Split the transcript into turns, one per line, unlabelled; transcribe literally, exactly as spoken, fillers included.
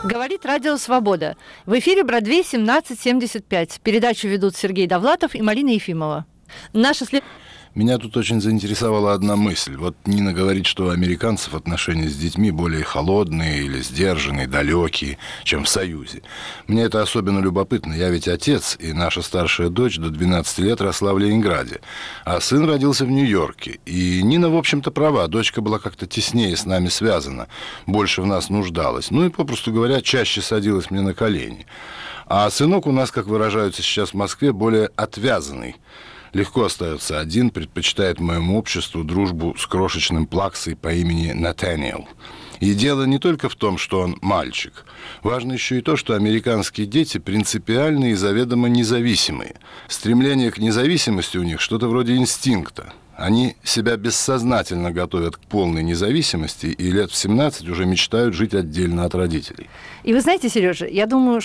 Говорит Радио Свобода. В эфире Бродвей семнадцать семьдесят пять. Передачу ведут Сергей Довлатов и Марина Ефимова. Наша след...
Меня тут очень заинтересовала одна мысль. Вот Нина говорит, что у американцев отношения с детьми более холодные или сдержанные, далекие, чем в Союзе. Мне это особенно любопытно. Я ведь отец, и наша старшая дочь до двенадцати лет росла в Ленинграде. А сын родился в Нью-Йорке. И Нина, в общем-то, права. Дочка была как-то теснее с нами связана. Больше в нас нуждалась. Ну и, попросту говоря, чаще садилась мне на колени. А сынок у нас, как выражаются сейчас в Москве, более отвязанный. Легко остается один, предпочитает моему обществу дружбу с крошечным плаксой по имени Натаниэл. И дело не только в том, что он мальчик. Важно еще и то, что американские дети принципиальные и заведомо независимые. Стремление к независимости у них что-то вроде инстинкта. Они себя бессознательно готовят к полной независимости и лет в семнадцать уже мечтают жить отдельно от родителей.
И вы знаете, Сережа, я думаю,